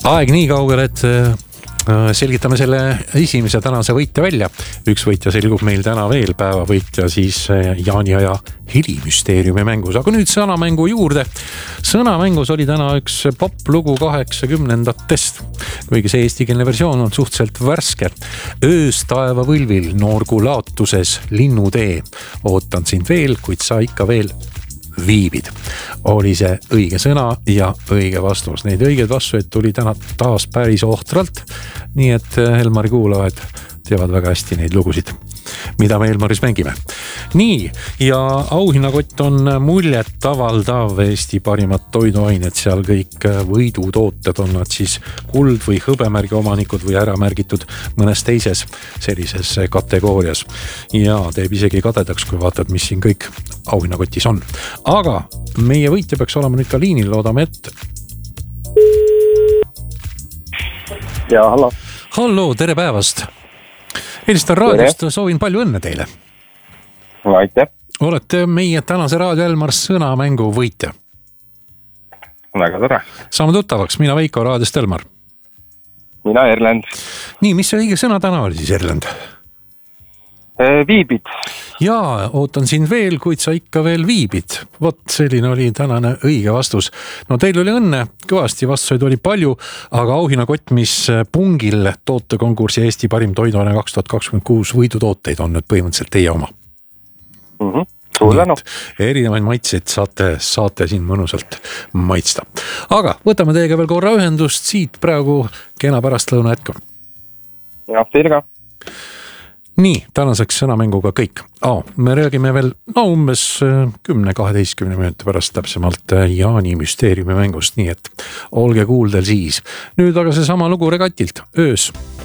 Aeg nii kaugel, et selgitame selle esimese tänase võitja välja. Üks võitja selgub meil täna veel, päevavõitja siis Jaaniaja helimüsteeriumi mängus. Aga nüüd sõnamängu juurde. Sõnamängus oli täna üks poplugu 80-ndatest. Kuigi see eestikeelne versioon on suhteliselt värske. Öös taeva võlvil noorgulaatuses linnutee. Ootan sind veel, kuid sa ikka veel viibid. Oli see õige sõna ja õige vastus. Neid õigeid vastuseid tuli täna taas päris ohtralt. Nii et Elmari kuulajad teavad väga hästi neid lugusid, mida me Elmaris mängime. Nii, ja auhinnakott on muljet avaldav Eesti parimad toiduained. Seal kõik võidutooted on nad siis kuld- või hõbemärgi omanikud või ära märgitud mõnes teises sellises kategoorias. Ja teeb isegi kadedaks, kui vaatad, mis siin kõik auhinnakotis on. Aga meie võitja peaks olema nüüd ka liinil, loodame, et... Ja, hallo. Hallo, tere päevast. Helistan raadiost, soovin palju õnne teile. Aitäh. Olete meie tänase Raadio Elmars sõnamängu võitja. Väga tore. Saame tuttavaks, mina Veiko, Raadiost Elmar. Mina Erlend. Nii, mis see õige sõna täna oli siis, Erlend? Viibid. Jaa, ootan sind veel, kuid sa ikka veel viibid. Vot selline oli tänane õige vastus. No teil oli õnne, kõvasti vastuseid oli palju, aga auhinnakott, mis pungil tootekonkursi Eesti parim toiduaine 2026 võidutooteid on nüüd põhimõtteliselt teie oma. Suur tänu. Erinevaid maitseid saate siin mõnusalt maitsta. Aga võtame teiega veel korra ühendust siit praegu kena pärastlõuna hetku. Ja, teile ka. Nii, tänaseks sõnamänguga kõik. Me räägime veel umbes 10-12 minuti pärast täpsemalt Jaani müsteeriumi mängust, nii et olge kuuldel siis. Nüüd aga see sama lugu Regatilt, Öös.